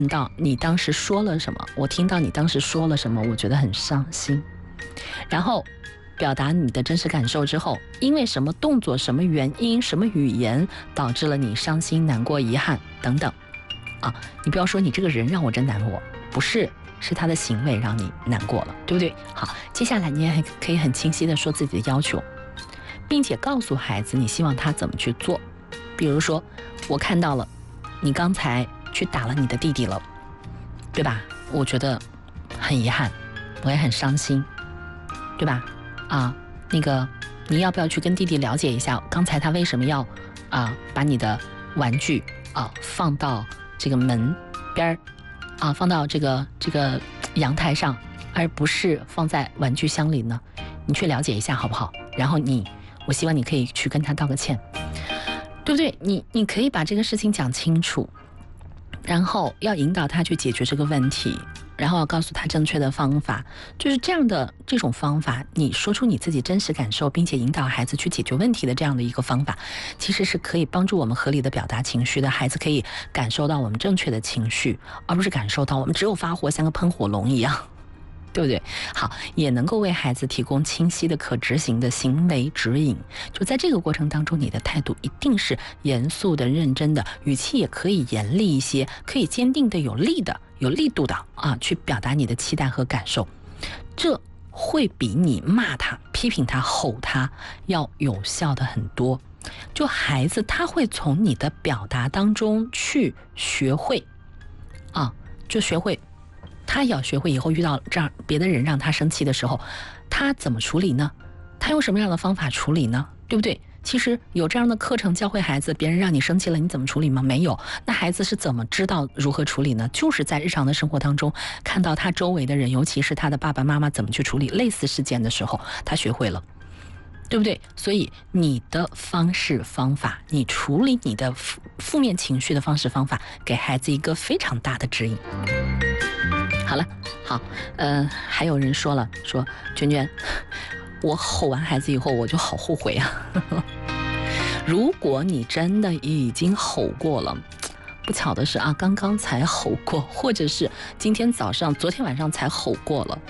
到你当时说了什么，我听到你当时说了什么，我觉得很伤心。然后表达你的真实感受之后，因为什么动作、什么原因、什么语言导致了你伤心、难过、遗憾等等啊，你不要说你这个人让我真难过，不是，是他的行为让你难过了，对不对？好，接下来你也还可以很清晰的说自己的要求，并且告诉孩子你希望他怎么去做。比如说，我看到了你刚才去打了你的弟弟了，对吧？我觉得很遗憾，我也很伤心，对吧？啊，那个你要不要去跟弟弟了解一下，刚才他为什么要把你的玩具放到这个门边儿放到这个阳台上，而不是放在玩具箱里呢？你去了解一下好不好？然后我希望你可以去跟他道个歉，对不对？你可以把这个事情讲清楚，然后要引导他去解决这个问题，然后要告诉他正确的方法，就是这种方法，你说出你自己真实感受，并且引导孩子去解决问题的这样的一个方法，其实是可以帮助我们合理的表达情绪的。孩子可以感受到我们正确的情绪，而不是感受到我们只有发火，像个喷火龙一样，对不对？好，也能够为孩子提供清晰的可执行的行为指引。就在这个过程当中，你的态度一定是严肃的、认真的，语气也可以严厉一些，可以坚定的、有力度的去表达你的期待和感受。这会比你骂他、批评他、吼他要有效的很多。就孩子他会从你的表达当中去学会他也要学会以后遇到这样别的人让他生气的时候，他怎么处理呢？他用什么样的方法处理呢？对不对？其实有这样的课程教会孩子，别人让你生气了，你怎么处理吗？没有。那孩子是怎么知道如何处理呢？就是在日常的生活当中，看到他周围的人，尤其是他的爸爸妈妈怎么去处理类似事件的时候，他学会了，对不对？所以你的方式方法，你处理你的负面情绪的方式方法，给孩子一个非常大的指引。好了，还有人说娟娟，我吼完孩子以后我就好后悔啊。如果你真的已经吼过了，不巧的是刚刚才吼过，或者是今天早上、昨天晚上才吼过了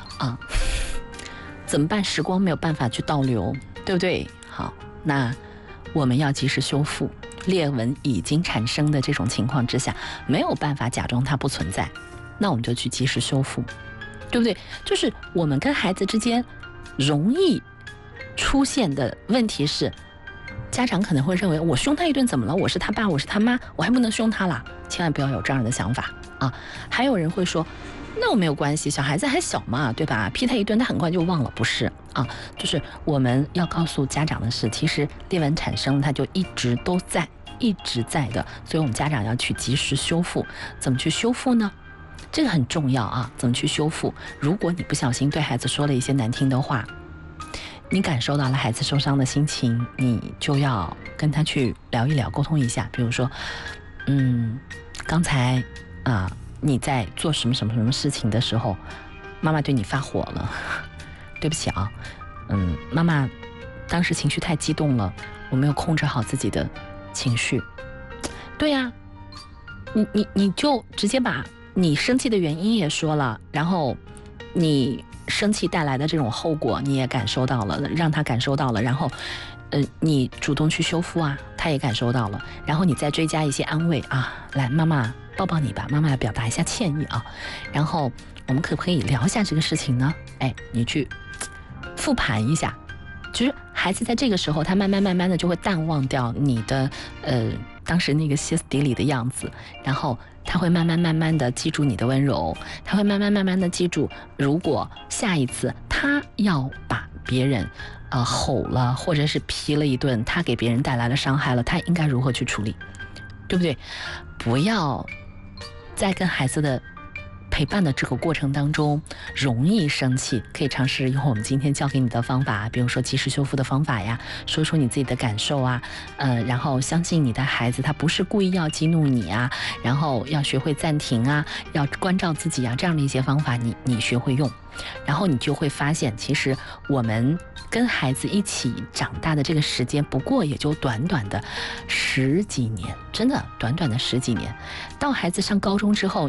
怎么办？时光没有办法去倒流，对不对？好，那我们要及时修复。裂纹已经产生的这种情况之下，没有办法假装它不存在，那我们就去及时修复，对不对？就是我们跟孩子之间容易出现的问题是，家长可能会认为我凶他一顿怎么了？我是他爸，我是他妈，我还不能凶他啦？千万不要有这样的想法还有人会说，那我没有关系，小孩子还小嘛，对吧？批他一顿他很快就忘了，不是就是我们要告诉家长的是，其实裂纹产生它就一直都在，一直在的，所以我们家长要去及时修复。怎么去修复呢？这个很重要怎么去修复？如果你不小心对孩子说了一些难听的话，你感受到了孩子受伤的心情，你就要跟他去聊一聊，沟通一下。比如说刚才你在做什么什么什么事情的时候，妈妈对你发火了，对不起妈妈当时情绪太激动了，我没有控制好自己的情绪。对呀，你就直接把你生气的原因也说了，然后你生气带来的这种后果你也感受到了，让他感受到了，然后你主动去修复他也感受到了，然后你再追加一些安慰来，妈妈抱抱你吧，妈妈要表达一下歉意然后我们可不可以聊一下这个事情呢？你去复盘一下，就是孩子在这个时候他慢慢的就会淡忘掉你的当时那个歇斯底里的样子，然后他会慢慢的记住你的温柔，他会慢慢的记住，如果下一次他要把别人吼了或者是批了一顿，他给别人带来了伤害了，他应该如何去处理，对不对？不要在跟孩子的陪伴的这个过程当中容易生气，可以尝试以后我们今天教给你的方法，比如说及时修复的方法呀，说出你自己的感受然后相信你的孩子他不是故意要激怒你然后要学会暂停要关照自己这样的一些方法你学会用，然后你就会发现，其实我们跟孩子一起长大的这个时间不过也就短短的10几年，真的短短的10几年。到孩子上高中之后，